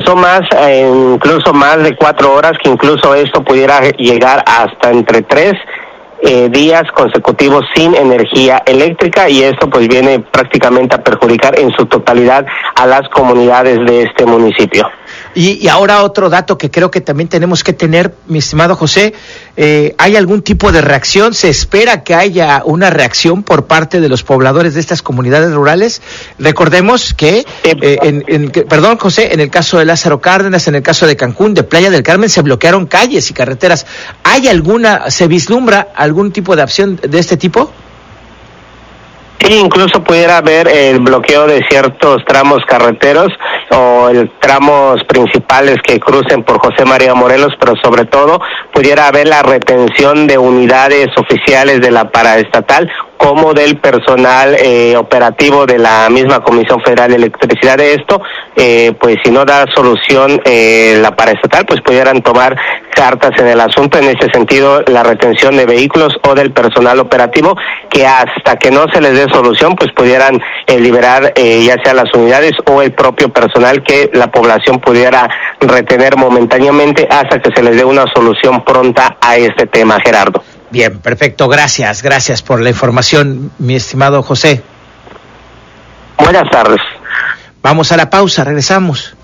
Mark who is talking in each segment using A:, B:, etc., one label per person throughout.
A: incluso más de 4 horas, que incluso esto pudiera llegar hasta entre 3 días consecutivos sin energía eléctrica, y esto pues viene prácticamente a perjudicar en su totalidad a las comunidades de este municipio.
B: Y ahora otro dato que creo que también tenemos que tener, mi estimado José, ¿hay algún tipo de reacción? ¿Se espera que haya una reacción por parte de los pobladores de estas comunidades rurales? Recordemos que, José, en el caso de Lázaro Cárdenas, en el caso de Cancún, de Playa del Carmen, se bloquearon calles y carreteras. ¿Se vislumbra algún tipo de acción de este tipo?
A: Sí, incluso pudiera haber el bloqueo de ciertos tramos carreteros o tramos principales que crucen por José María Morelos, pero sobre todo pudiera haber la retención de unidades oficiales de la paraestatal como del personal operativo de la misma Comisión Federal de Electricidad. De esto, pues si no da solución la paraestatal, pues pudieran tomar cartas en el asunto. En ese sentido, la retención de vehículos o del personal operativo, que hasta que no se les dé solución, pues pudieran liberar ya sea las unidades o el propio personal que la población pudiera retener momentáneamente hasta que se les dé una solución pronta a este tema, Gerardo.
B: Bien, perfecto, gracias por la información, mi estimado José.
A: Buenas tardes.
B: Vamos a la pausa, regresamos.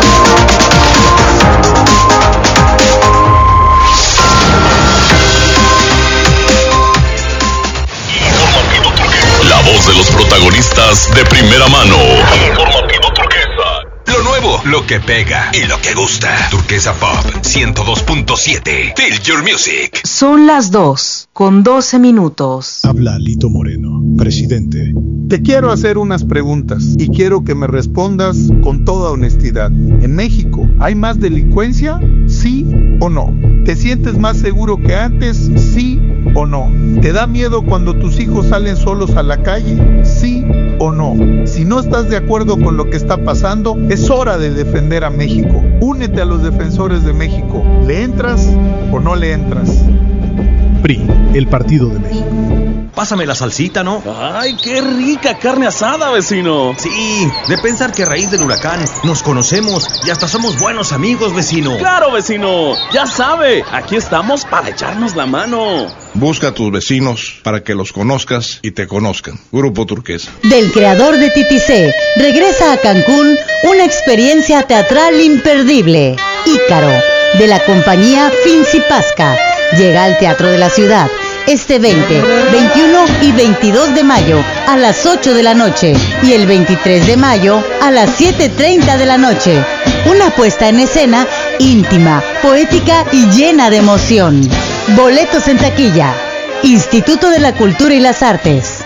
C: La voz de los protagonistas de primera mano. Informativo Turquesa. Lo nuevo, lo que pega y lo que gusta. Turquesa Pop 102.7. Feel your music.
D: Son las 2:12.
E: Habla Lito Moreno, presidente.
F: Te quiero hacer unas preguntas y quiero que me respondas con toda honestidad. ¿En México hay más delincuencia? ¿Sí o no? ¿Te sientes más seguro que antes? ¿Sí o no? ¿Te da miedo cuando tus hijos salen solos a la calle? ¿Sí o no? Si no estás de acuerdo con lo que está pasando, es hora de defender a México. Únete a los defensores de México. ¿Le entras o no le entras?
E: PRI, el Partido de México.
G: Pásame la salsita, ¿no?
H: ¡Ay, qué rica carne asada, vecino!
G: Sí, de pensar que a raíz del huracán nos conocemos y hasta somos buenos amigos, vecino.
H: ¡Claro, vecino! Ya sabe, aquí estamos para echarnos la mano.
I: Busca a tus vecinos para que los conozcas y te conozcan. Grupo Turquesa.
J: Del creador de Titicé, regresa a Cancún una experiencia teatral imperdible. Ícaro, de la compañía Finzi Pasca, llega al Teatro de la Ciudad este 20, 21 y 22 de mayo a las 8 de la noche y el 23 de mayo a las 7:30 de la noche. Una puesta en escena íntima, poética y llena de emoción. Boletos en taquilla. Instituto de la Cultura y las Artes.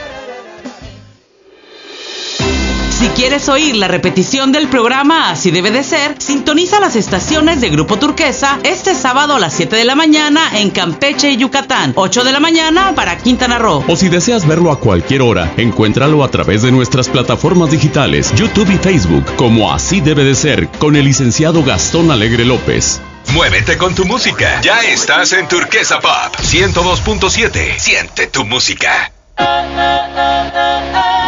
K: Si quieres oír la repetición del programa Así Debe de Ser, sintoniza las estaciones de Grupo Turquesa este sábado a las 7 de la mañana en Campeche y Yucatán, 8 de la mañana para Quintana Roo.
L: O si deseas verlo a cualquier hora, encuéntralo a través de nuestras plataformas digitales, YouTube y Facebook, como Así Debe de Ser, con el licenciado Gastón Alegre López.
C: Muévete con tu música. Ya estás en Turquesa Pop 102.7. Siente tu música.